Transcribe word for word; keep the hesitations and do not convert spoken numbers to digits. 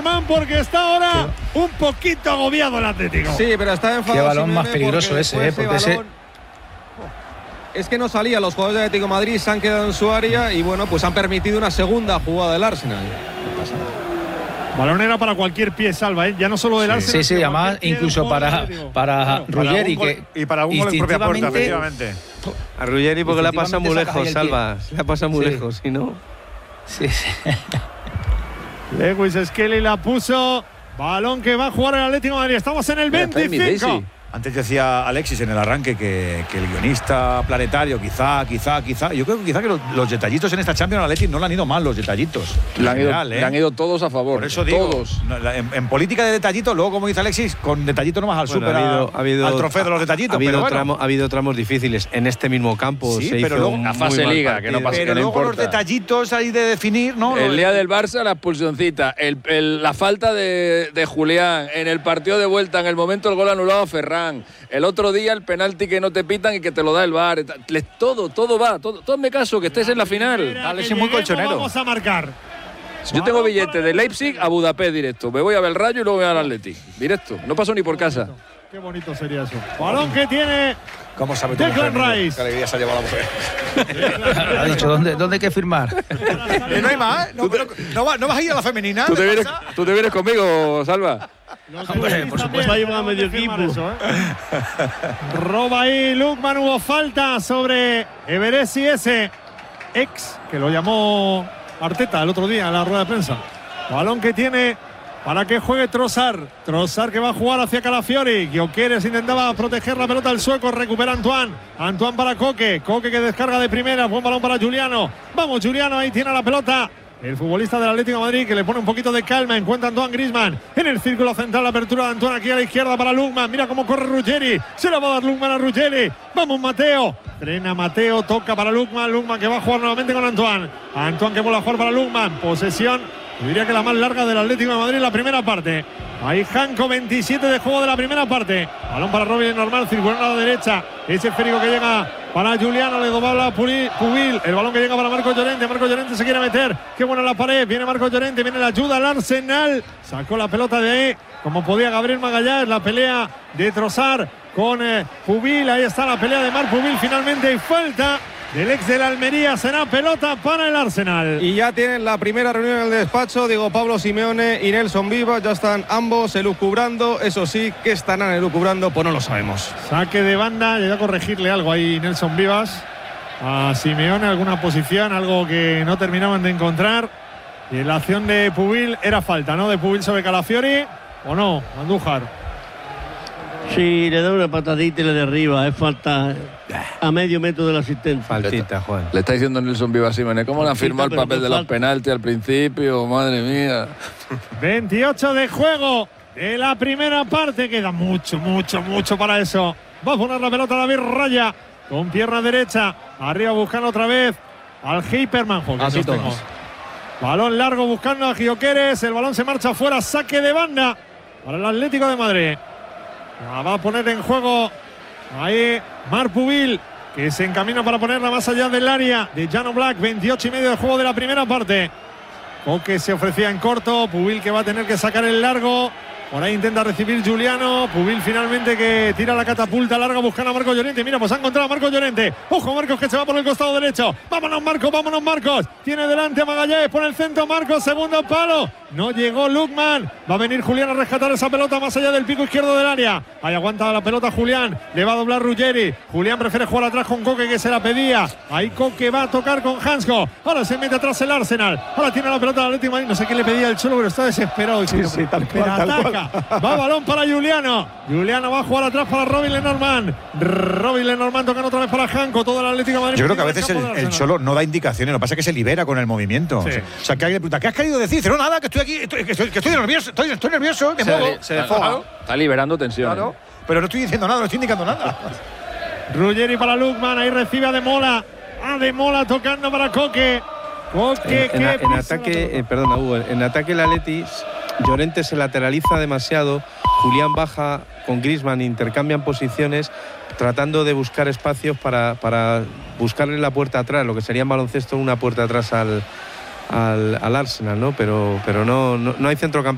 Lenormand porque está ahora sí. un poquito agobiado el Atlético. Sí, pero está enfadado. Qué balón más peligroso ese, ¿eh? Porque ese... Es que no salía, los jugadores de Atlético de Madrid se han quedado en su área y bueno, pues han permitido una segunda jugada del Arsenal. No pasa nada. Balón era para cualquier pie, Salva, ¿eh? Ya no solo del sí, Arsenal. Sí, sí, además incluso para, para claro, Ruggeri. Que y para algún gol en propia puerta, efectivamente. A Ruggeri porque le ha pasado muy lejos, Salva. Le ha pasado muy sí. lejos, si no. Sí, sí. Lewis Skelly la puso. Balón que va a jugar el Atlético de Madrid. Estamos en el veinticinco. Antes decía Alexis en el arranque que, que el guionista planetario, quizá, quizá, quizá. Yo creo que quizá que los, los detallitos en esta Champions Atlético no le han ido mal los detallitos. Le han, general, ido, ¿eh? le han ido todos a favor. Por eso digo, todos. En, en política de detallitos, luego como dice Alexis, con detallitos nomás al bueno, super, ha habido, ha habido, al trofeo de los detallitos. Ha habido, pero bueno. tramo, ha habido tramos difíciles en este mismo campo. Sí, se pero hizo luego una fase liga, que no pasa Pero que no luego importa. los detallitos ahí de definir, ¿no? El día del Barça, la expulsioncita, el, el, la falta de, de Julián, en el partido de vuelta, en el momento el gol anulado a Ferran, el otro día el penalti que no te pitan y que te lo da el V A R. Todo, todo va. Todo, todo me caso, que estés en la final. Dale, es muy colchonero. Vamos a marcar. Yo tengo billete de Leipzig a Budapest directo. Me voy a ver el Rayo y luego voy al Atleti. Directo. No paso ni por casa. Qué bonito sería eso. Balón que tiene ¿Cómo sabe Declan Rice? Qué alegría se ha llevado la mujer. Ha dicho, ¿dónde, ¿dónde hay que firmar? No hay más, ¿eh? No, no, no, vas, ¿No vas a ir a la femenina? ¿Tú te, vienes, ¿Tú te vienes conmigo, Salva? Hombre, por supuesto. Va a llevar a medio equipo. Eso, ¿eh? Roba ahí Lukman, hubo falta sobre Everesi ese ex, que lo llamó Arteta el otro día en la rueda de prensa. Balón que tiene para que juegue Trossard. Trossard que va a jugar hacia Calafiori. Gyökeres intentaba proteger la pelota al sueco. Recupera Antoine. Antoine para Coque. Coque que descarga de primera. Buen balón para Juliano. Vamos, Juliano. Ahí tiene la pelota el futbolista del Atlético de Madrid, que le pone un poquito de calma. Encuentra a Antoine Griezmann en el círculo central. La apertura de Antoine aquí a la izquierda para Lukman. Mira cómo corre Ruggeri. Se la va a dar Lukman a Ruggeri. Vamos, Mateo. Frena Mateo. Toca para Lukman. Lukman que va a jugar nuevamente con Antoine. Antoine que vuelve a jugar para Lukman. Posesión, yo diría que la más larga del Atlético de Madrid en la primera parte. Ahí Janko, veintisiete de juego de la primera parte. Balón para Robin normal, circulando a la derecha. Ese esférico que llega para Juliano, le dobla Pubil. El balón que llega para Marco Llorente. Marco Llorente se quiere meter. Qué buena la pared. Viene Marco Llorente, viene la ayuda al Arsenal. Sacó la pelota de ahí, como podía Gabriel Magallanes. La pelea de Trossard con eh, Pubil. Ahí está la pelea de Marc Pubil. Finalmente hay falta del ex de la Almería. Será pelota para el Arsenal. Y ya tienen la primera reunión en el despacho. Digo, Pablo Simeone y Nelson Vivas. Ya están ambos elucubrando. Eso sí, ¿qué estarán elucubrando? Pues no lo sabemos. Saque de banda. Le da a corregirle algo ahí Nelson Vivas a Simeone. Alguna posición, algo que no terminaban de encontrar. Y en la acción de Pubil era falta, ¿no? De Pubil sobre Calafiori. ¿O no, Andújar? Sí, le da una patadita y le derriba. Es falta a medio metro del asistente. Faltita, Juan. Le está diciendo Nelson Vivas Simeone, ¿cómo le han firmado el papel de los penaltis al principio? Madre mía. veintiocho de juego de la primera parte. Queda mucho, mucho, mucho para eso. Va a poner la pelota David Raya con pierna derecha. Arriba buscando otra vez al Hyperman. Así todos. Balón largo buscando a Gyökeres. El balón se marcha afuera. Saque de banda para el Atlético de Madrid. La va a poner en juego ahí Marc Pubil, que se encamina para ponerla más allá del área de Jan Oblak. veintiocho y medio de juego de la primera parte. Coque se ofrecía en corto. Pubil que va a tener que sacar el largo. Por ahí intenta recibir Juliano. Pubil finalmente que tira la catapulta larga buscando a Marco Llorente. Mira, pues ha encontrado a Marco Llorente. Ojo, Marcos, que se va por el costado derecho. Vámonos, Marcos, vámonos, Marcos. Tiene delante a Magallanes por el centro. Marcos, segundo palo. No llegó Lukman. Va a venir Julián a rescatar esa pelota más allá del pico izquierdo del área. Ahí aguanta la pelota Julián. Le va a doblar Ruggeri. Julián prefiere jugar atrás con Coque, que se la pedía. Ahí Coque va a tocar con Hansko. Ahora se mete atrás el Arsenal. Ahora tiene la pelota el Atlético de Madrid. No sé qué le pedía el Cholo, pero está desesperado. Sí, sí, tal cual, tal cual. Va balón para Juliano. Juliano va a jugar atrás para Robin Lenormand. Robin Lenormand tocando otra vez para Janko. Todo el Atlético de Madrid. Yo creo que a veces el, el Cholo no da indicaciones. Lo que pasa es que se libera con el movimiento. Sí. O sea, que alguien le pregunta, ¿qué has querido decir? Dice, no, nada, que estoy aquí, estoy, que, estoy, que estoy nervioso, estoy, estoy nervioso, que se, muevo. Se desfoga. Está liberando tensión. Claro, pero no estoy diciendo nada, no estoy indicando nada. Ruggeri para Lukman. Ahí recibe a De Mola. A De Mola tocando para Coque. Coque, en, en, en ataque, eh, perdona, Hugo, en ataque el Atleti, Llorente se lateraliza demasiado. Julián baja con Griezmann, intercambian posiciones, tratando de buscar espacios para, para buscarle la puerta atrás, lo que sería en baloncesto una puerta atrás al, al, al Arsenal, ¿no? Pero, pero no, no, no hay centrocampista.